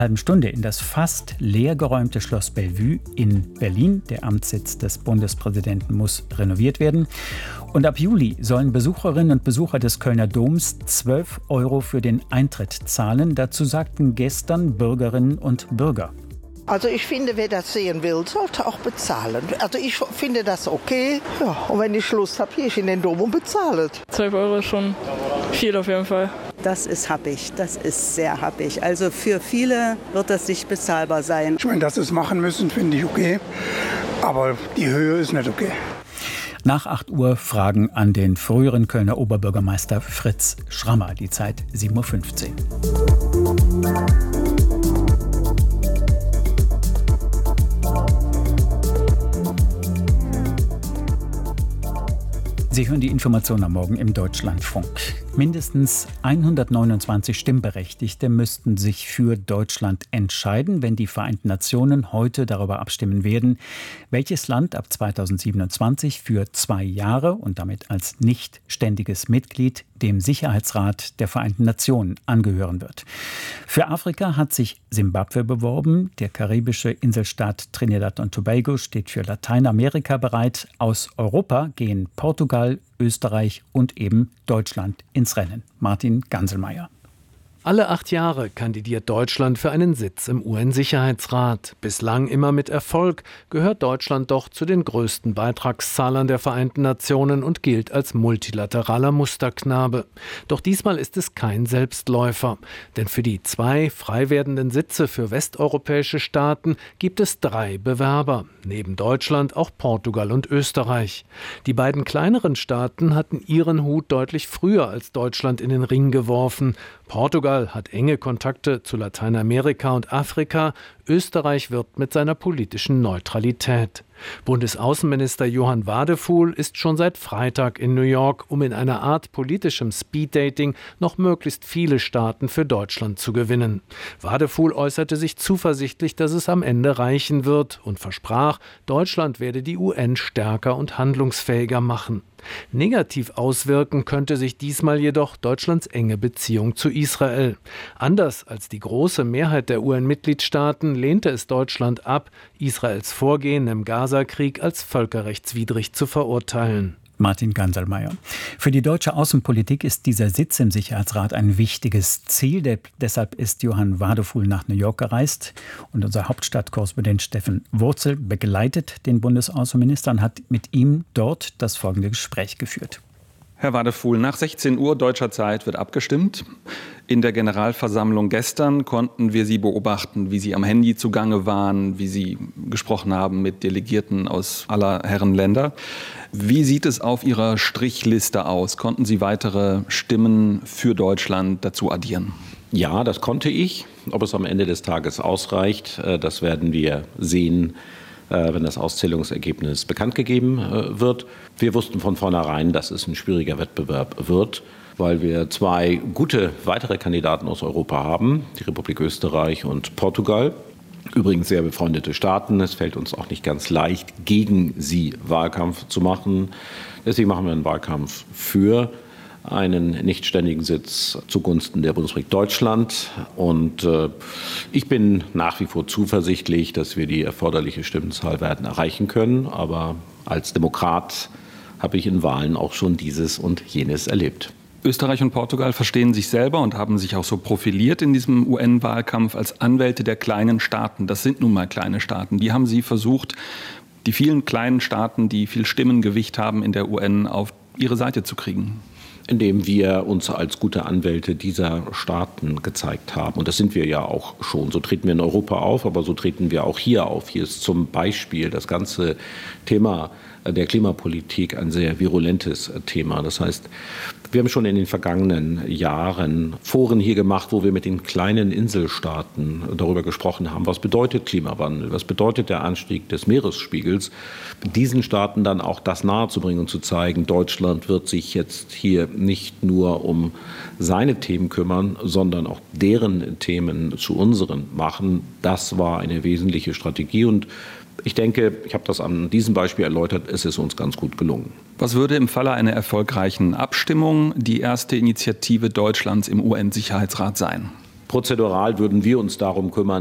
Halben Stunde in das fast leergeräumte Schloss Bellevue in Berlin. Der Amtssitz des Bundespräsidenten muss renoviert werden. Und ab Juli sollen Besucherinnen und Besucher des Kölner Doms 12 € für den Eintritt zahlen. Dazu sagten gestern Bürgerinnen und Bürger. Also ich finde, wer das sehen will, sollte auch bezahlen. Also ich finde das okay. Ja, und wenn ich Lust habe, gehe ich in den Dom und bezahle. 12 € ist schon viel auf jeden Fall. Das ist happig, das ist sehr happig. Also für viele wird das nicht bezahlbar sein. Ich meine, dass sie es machen müssen, finde ich okay. Aber die Höhe ist nicht okay. Nach 8 Uhr Fragen an den früheren Kölner Oberbürgermeister Fritz Schrammer. Die Zeit 7:15 Uhr. Sie hören die Information am Morgen im Deutschlandfunk. Mindestens 129 Stimmberechtigte müssten sich für Deutschland entscheiden, wenn die Vereinten Nationen heute darüber abstimmen werden, welches Land ab 2027 für 2 Jahre und damit als nicht ständiges Mitglied dem Sicherheitsrat der Vereinten Nationen angehören wird. Für Afrika hat sich Simbabwe beworben. Der karibische Inselstaat Trinidad und Tobago steht für Lateinamerika bereit. Aus Europa gehen Portugal, Österreich und eben Deutschland ins Rennen. Martin Ganselmeier. Alle 8 Jahre kandidiert Deutschland für einen Sitz im UN-Sicherheitsrat. Bislang immer mit Erfolg, gehört Deutschland doch zu den größten Beitragszahlern der Vereinten Nationen und gilt als multilateraler Musterknabe. Doch diesmal ist es kein Selbstläufer. Denn für die 2 frei werdenden Sitze für westeuropäische Staaten gibt es 3 Bewerber. Neben Deutschland auch Portugal und Österreich. Die beiden kleineren Staaten hatten ihren Hut deutlich früher als Deutschland in den Ring geworfen. Portugal hat enge Kontakte zu Lateinamerika und Afrika. Österreich wirbt mit seiner politischen Neutralität. Bundesaußenminister Johann Wadefuhl ist schon seit Freitag in New York, um in einer Art politischem Speeddating noch möglichst viele Staaten für Deutschland zu gewinnen. Wadefuhl äußerte sich zuversichtlich, dass es am Ende reichen wird und versprach, Deutschland werde die UN stärker und handlungsfähiger machen. Negativ auswirken könnte sich diesmal jedoch Deutschlands enge Beziehung zu Israel. Anders als die große Mehrheit der UN-Mitgliedstaaten lehnte es Deutschland ab, Israels Vorgehen im Gaza-Krieg als völkerrechtswidrig zu verurteilen. Martin Ganselmeier. Für die deutsche Außenpolitik ist dieser Sitz im Sicherheitsrat ein wichtiges Ziel. Deshalb ist Johann Wadefuhl nach New York gereist. Und unser Hauptstadtkorrespondent Steffen Wurzel begleitet den Bundesaußenminister und hat mit ihm dort das folgende Gespräch geführt. Herr Wadefuhl, nach 16 Uhr deutscher Zeit wird abgestimmt. In der Generalversammlung gestern konnten wir Sie beobachten, wie Sie am Handy zugange waren, wie Sie gesprochen haben mit Delegierten aus aller Herren Länder. Wie sieht es auf Ihrer Strichliste aus? Konnten Sie weitere Stimmen für Deutschland dazu addieren? Ja, das konnte ich. Ob es am Ende des Tages ausreicht, das werden wir sehen, wenn das Auszählungsergebnis bekannt gegeben wird. Wir wussten von vornherein, dass es ein schwieriger Wettbewerb wird, weil wir 2 gute weitere Kandidaten aus Europa haben, die Republik Österreich und Portugal. Übrigens sehr befreundete Staaten. Es fällt uns auch nicht ganz leicht, gegen sie Wahlkampf zu machen. Deswegen machen wir einen Wahlkampf für einen nichtständigen Sitz zugunsten der Bundesrepublik Deutschland. Und ich bin nach wie vor zuversichtlich, dass wir die erforderliche Stimmenzahl werden erreichen können. Aber als Demokrat habe ich in Wahlen auch schon dieses und jenes erlebt. Österreich und Portugal verstehen sich selber und haben sich auch so profiliert in diesem UN-Wahlkampf als Anwälte der kleinen Staaten. Das sind nun mal kleine Staaten. Die haben Sie versucht, die vielen kleinen Staaten, die viel Stimmengewicht haben in der UN, auf ihre Seite zu kriegen. Indem wir uns als gute Anwälte dieser Staaten gezeigt haben. Und das sind wir ja auch schon. So treten wir in Europa auf, aber so treten wir auch hier auf. Hier ist zum Beispiel das ganze Thema der Klimapolitik ein sehr virulentes Thema. Das heißt, wir haben schon in den vergangenen Jahren Foren hier gemacht, wo wir mit den kleinen Inselstaaten darüber gesprochen haben, was bedeutet Klimawandel, was bedeutet der Anstieg des Meeresspiegels, diesen Staaten dann auch das nahezubringen und zu zeigen, Deutschland wird sich jetzt hier nicht nur um seine Themen kümmern, sondern auch deren Themen zu unseren machen. Das war eine wesentliche Strategie und ich denke, ich habe das an diesem Beispiel erläutert, es ist uns ganz gut gelungen. Was würde im Falle einer erfolgreichen Abstimmung die erste Initiative Deutschlands im UN-Sicherheitsrat sein? Prozedural würden wir uns darum kümmern,